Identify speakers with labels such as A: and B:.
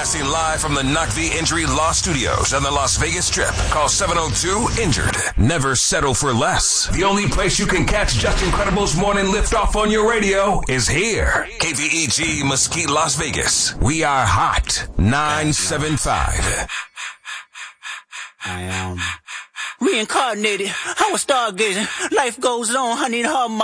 A: Broadcasting live from the Knock the Injury Law Studios on the Las Vegas Strip. Call 702-INJURED. Never settle for less. The only place you can catch Just Incredible's morning liftoff on your radio is here. KVEG Mesquite, Las Vegas. We are hot. 975.
B: I am reincarnated. I was stargazing. Life goes on. I need her.